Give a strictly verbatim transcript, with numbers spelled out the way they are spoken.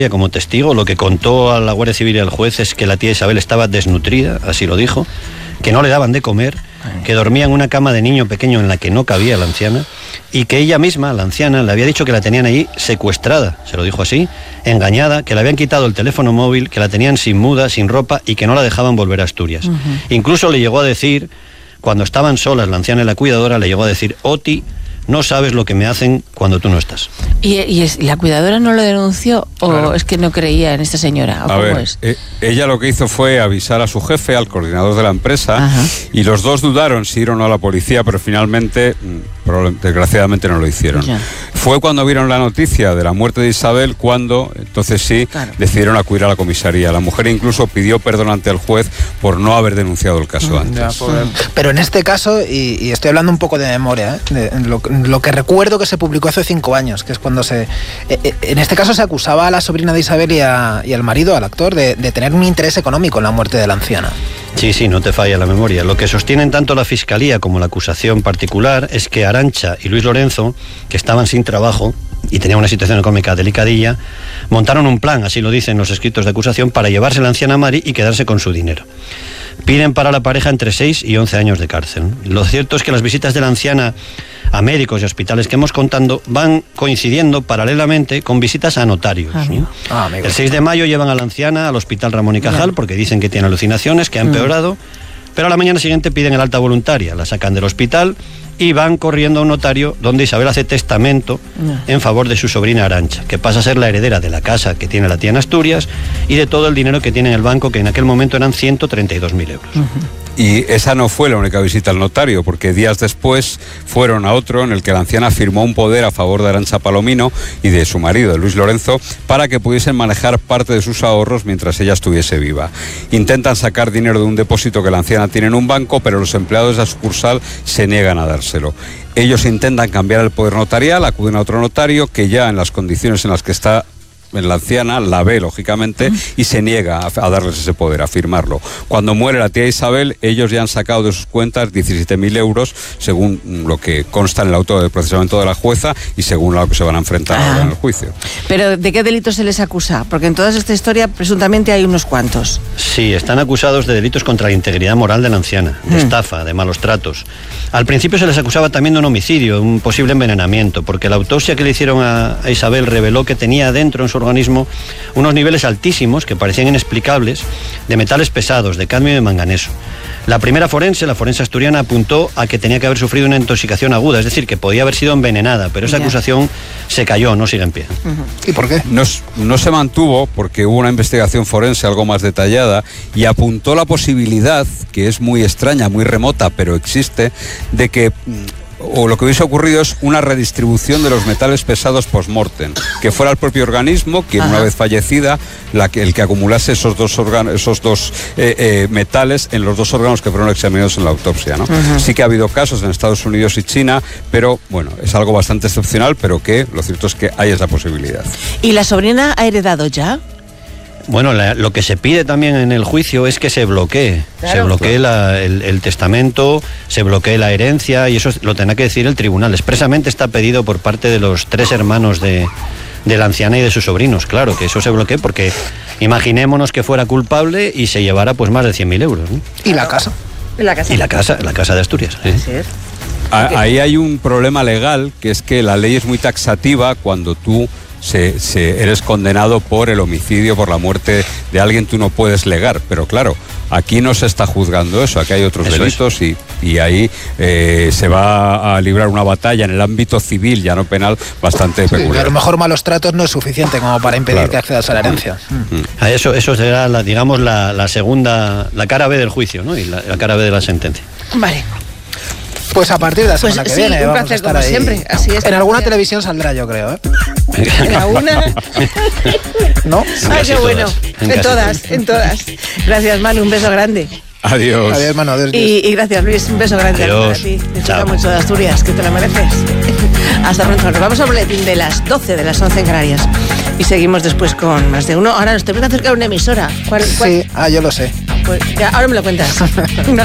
Como testigo, lo que contó a la Guardia Civil y al juez es que la tía Isabel estaba desnutrida, así lo dijo, que no le daban de comer, que dormía en una cama de niño pequeño en la que no cabía la anciana, y que ella misma, la anciana, le había dicho que la tenían allí secuestrada, se lo dijo así, engañada, que le habían quitado el teléfono móvil, que la tenían sin muda, sin ropa y que no la dejaban volver a Asturias. Uh-huh. Incluso le llegó a decir, cuando estaban solas la anciana y la cuidadora, le llegó a decir: Oti, no sabes lo que me hacen cuando tú no estás. ¿Y, y es, la cuidadora no lo denunció o claro. es que no creía en esta señora? ¿O a cómo ver, es? Eh, ella lo que hizo fue avisar a su jefe, al coordinador de la empresa, Ajá. y los dos dudaron si ir o no a la policía, pero finalmente, desgraciadamente, no lo hicieron. Ya. Fue cuando vieron la noticia de la muerte de Isabel cuando, entonces sí, claro. decidieron acudir a la comisaría. La mujer incluso pidió perdón ante el juez por no haber denunciado el caso antes. Ya, pobre. Pero en este caso, y, y estoy hablando un poco de memoria, ¿eh? de, de lo, lo que recuerdo que se publicó hace cinco años, que es cuando se... Eh, en este caso se acusaba a la sobrina de Isabel y, a, y al marido, al actor, de, de tener un interés económico en la muerte de la anciana. Sí, sí, no te falla la memoria. Lo que sostienen tanto la Fiscalía como la acusación particular es que Arantxa y Luis Lorenzo, que estaban sin trabajo y tenían una situación económica delicadilla, montaron un plan, así lo dicen los escritos de acusación, para llevarse a la anciana Mari y quedarse con su dinero. Piden para la pareja entre seis y once años de cárcel. Lo cierto es que las visitas de la anciana a médicos y hospitales que hemos contando van coincidiendo paralelamente con visitas a notarios. Ah, ¿no? ah, el seis de mayo llevan a la anciana al hospital Ramón y Cajal porque dicen que tiene alucinaciones, que ha empeorado, mm. pero a la mañana siguiente piden el alta voluntaria, la sacan del hospital y van corriendo a un notario donde Isabel hace testamento no. en favor de su sobrina Arantxa, que pasa a ser la heredera de la casa que tiene la tía en Asturias y de todo el dinero que tiene en el banco, que en aquel momento eran ciento treinta y dos mil euros. Uh-huh. Y esa no fue la única visita al notario, porque días después fueron a otro en el que la anciana firmó un poder a favor de Arantxa Palomino y de su marido, Luis Lorenzo, para que pudiesen manejar parte de sus ahorros mientras ella estuviese viva. Intentan sacar dinero de un depósito que la anciana tiene en un banco, pero los empleados de la sucursal se niegan a dárselo. Ellos intentan cambiar el poder notarial, acuden a otro notario que ya en las condiciones en las que está la anciana la ve, lógicamente, uh-huh. y se niega a, a darles ese poder, a firmarlo. Cuando muere la tía Isabel, ellos ya han sacado de sus cuentas diecisiete mil euros, según lo que consta en el auto de procesamiento de la jueza y según lo que se van a enfrentar ah. ahora en el juicio. ¿Pero de qué delitos se les acusa? Porque en toda esta historia presuntamente hay unos cuantos. Sí, están acusados de delitos contra la integridad moral de la anciana, de uh-huh. estafa, de malos tratos. Al principio se les acusaba también de un homicidio, un posible envenenamiento, porque la autopsia que le hicieron a, a Isabel reveló que tenía dentro en su organismo unos niveles altísimos que parecían inexplicables de metales pesados, de cadmio y de manganeso. La primera forense, la forense asturiana, apuntó a que tenía que haber sufrido una intoxicación aguda, es decir, que podía haber sido envenenada, pero esa yeah. acusación se cayó, no sigue en pie. Uh-huh. ¿Y por qué? No, no se mantuvo porque hubo una investigación forense algo más detallada y apuntó la posibilidad, que es muy extraña, muy remota, pero existe, de que... o lo que hubiese ocurrido es una redistribución de los metales pesados post-mortem, que fuera el propio organismo quien, Ajá. una vez fallecida, la que, el que acumulase esos dos, órganos, esos dos eh, eh, metales en los dos órganos que fueron examinados en la autopsia, ¿no? Uh-huh. Sí que ha habido casos en Estados Unidos y China, pero bueno, es algo bastante excepcional, pero que lo cierto es que hay esa posibilidad. ¿Y la sobrina ha heredado ya? Bueno, la, lo que se pide también en el juicio es que se bloquee, claro, se bloquee claro. la, el, el testamento, se bloquee la herencia, y eso lo tendrá que decir el tribunal. Expresamente está pedido por parte de los tres hermanos de, de la anciana y de sus sobrinos, claro, que eso se bloquee, porque imaginémonos que fuera culpable y se llevara pues más de cien mil euros, ¿no? ¿Y la casa? ¿Y la casa? Y la casa, la casa de Asturias. ¿eh? Sí. Ahí hay un problema legal, que es que la ley es muy taxativa cuando tú Se, se, eres condenado por el homicidio, por la muerte de alguien, tú no puedes legar, pero claro, aquí no se está juzgando eso, aquí hay otros eso delitos y, y ahí eh, se va a librar una batalla en el ámbito civil, ya no penal, bastante sí, peculiar. A lo mejor malos tratos no es suficiente como para impedir claro. que accedas a la herencia. Mm. Eso, eso será, la, digamos, la, la segunda, la cara B del juicio, ¿no? Y la, la cara B de la sentencia. Vale. Pues a partir de la semana pues que sí, viene un vamos placer, a estar como ahí. Siempre. Así es. En alguna televisión saldrá, yo creo, ¿eh? ¿En alguna? ¿No? Ay, qué bueno. En, en todas, en todas. Gracias, Manu, un beso grande. Adiós. Adiós, Manu. Adiós. Y, y gracias, Luis, un beso grande Adiós. a ti. Disfruta mucho de Asturias, que te lo mereces. Hasta pronto. Nos vamos al boletín de las doce, de las once en Canarias. Y seguimos después con más de uno. Ahora nos tenemos que acercar a una emisora. ¿Cuál, cuál? Sí, ah, yo lo sé. Pues ya, ahora me lo cuentas.